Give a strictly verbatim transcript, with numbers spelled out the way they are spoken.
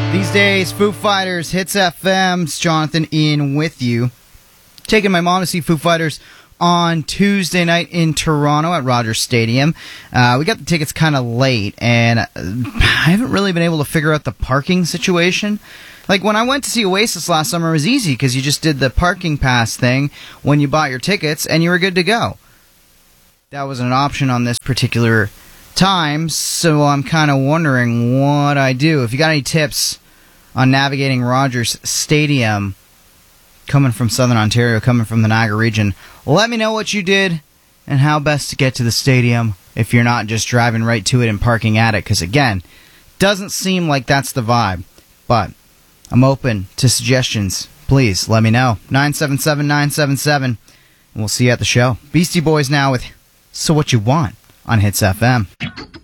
These days, Foo Fighters, Hits F M's Jonathan Ian with you. Taking my mom to see Foo Fighters on Tuesday night in Toronto at Rogers Stadium. Uh, we got the tickets kind of late, and I haven't really been able to figure out the parking situation. Like, when I went to see Oasis last summer, it was easy because you just did the parking pass thing when you bought your tickets, and you were good to go. That wasn't an option on this particular time, so I'm kind of wondering what I do. If you got any tips on navigating Rogers Stadium, coming from Southern Ontario, coming from the Niagara region, let me know what you did and how best to get to the stadium if you're not just driving right to it and parking at it, because again, doesn't seem like that's the vibe. But I'm open to suggestions. Please let me know. nine seven seven nine seven seven, and we'll see you at the show. Beastie Boys now with So What You Want on Hits F M.